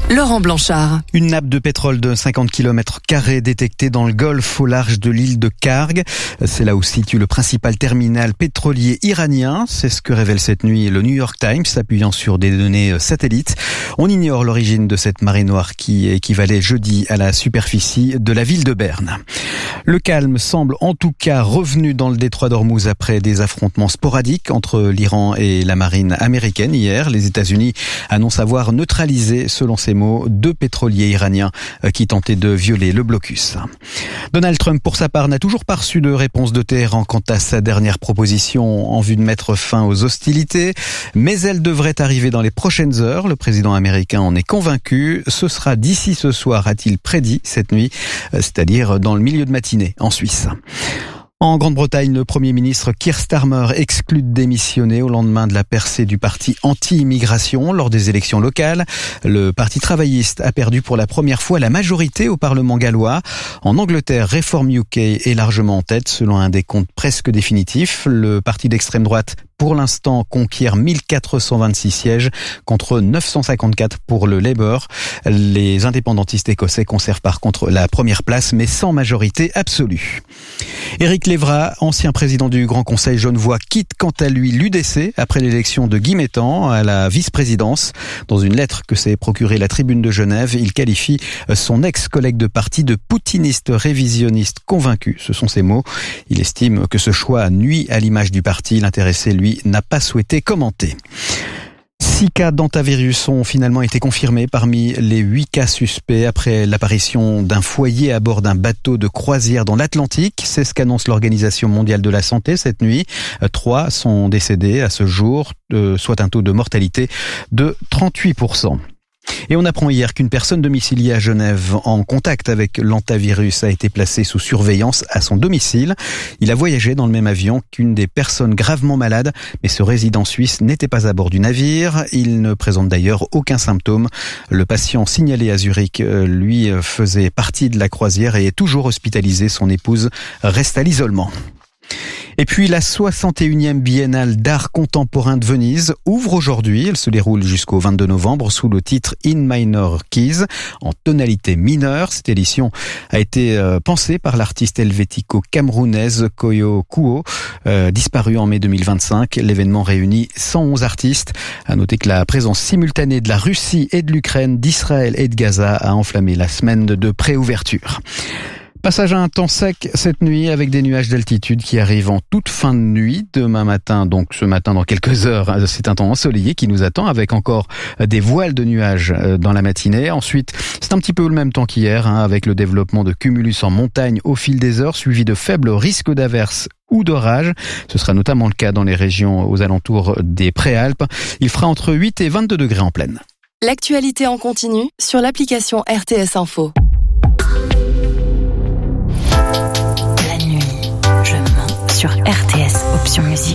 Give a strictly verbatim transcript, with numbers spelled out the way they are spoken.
Laurent Blanchard. Une nappe de pétrole de cinquante kilomètres carrés détectée dans le golfe au large de l'île de Kharg. C'est là où se situe le principal terminal pétrolier iranien. C'est ce que révèle cette nuit le New York Times, s'appuyant sur des données satellites. On ignore l'origine de cette marée noire qui équivalait jeudi à la superficie de la ville de Berne. Le calme semble en tout cas revenu dans le détroit d'Ormuz après des affrontements sporadiques entre l'Iran et la marine américaine hier. Les États-Unis annoncent avoir neutralisé, selon ces mots, deux pétroliers iraniens qui tentaient de violer le blocus. Donald Trump, pour sa part, n'a toujours pas reçu de réponse de Téhéran quant à sa dernière proposition en vue de mettre fin aux hostilités, mais elle devrait arriver dans les prochaines heures. Le président américain en est convaincu. Ce sera d'ici ce soir, a-t-il prédit cette nuit, c'est-à-dire dans le milieu de matinée en Suisse. En Grande-Bretagne, le Premier ministre Keir Starmer exclut de démissionner au lendemain de la percée du parti anti-immigration lors des élections locales. Le Parti travailliste a perdu pour la première fois la majorité au Parlement gallois. En Angleterre, Reform U K est largement en tête selon un décompte presque définitif. Le parti d'extrême droite, pour l'instant, conquiert mille quatre cent vingt-six sièges contre neuf cent cinquante-quatre pour le Labour. Les indépendantistes écossais conservent par contre la première place, mais sans majorité absolue. Éric Lévra, ancien président du Grand Conseil genevois, quitte quant à lui l'U D C après l'élection de Guy Métan à la vice-présidence. Dans une lettre que s'est procurée la Tribune de Genève, il qualifie son ex-collègue de parti de poutiniste révisionniste convaincu. Ce sont ses mots. Il estime que ce choix nuit à l'image du parti. L'intéressé, lui, n'a pas souhaité commenter. Six cas d'hantavirus ont finalement été confirmés parmi les huit cas suspects après l'apparition d'un foyer à bord d'un bateau de croisière dans l'Atlantique. C'est ce qu'annonce l'Organisation mondiale de la santé cette nuit. Trois sont décédés à ce jour, soit un taux de mortalité de trente-huit pour cent. Et on apprend hier qu'une personne domiciliée à Genève en contact avec l'hantavirus a été placée sous surveillance à son domicile. Il a voyagé dans le même avion qu'une des personnes gravement malades, mais ce résident suisse n'était pas à bord du navire. Il ne présente d'ailleurs aucun symptôme. Le patient signalé à Zurich, lui, faisait partie de la croisière et est toujours hospitalisé. Son épouse reste à l'isolement. Et puis la soixante et unième biennale d'art contemporain de Venise ouvre aujourd'hui. Elle se déroule jusqu'au vingt-deux novembre sous le titre In Minor Keys, en tonalité mineure. Cette édition a été euh, pensée par l'artiste helvético-camerounaise Koyo Kuo, euh, disparue en mai deux mille vingt-cinq. L'événement réunit cent onze artistes. À noter que la présence simultanée de la Russie et de l'Ukraine, d'Israël et de Gaza a enflammé la semaine de pré-ouverture. Passage à un temps sec cette nuit avec des nuages d'altitude qui arrivent en toute fin de nuit. Demain matin, donc ce matin dans quelques heures, c'est un temps ensoleillé qui nous attend avec encore des voiles de nuages dans la matinée. Ensuite, c'est un petit peu le même temps qu'hier hein, avec le développement de cumulus en montagne au fil des heures suivi de faibles risques d'averses ou d'orage. Ce sera notamment le cas dans les régions aux alentours des Préalpes. Il fera entre huit et vingt-deux degrés en plaine. L'actualité en continu sur l'application R T S Info. Sur R T S, option musique.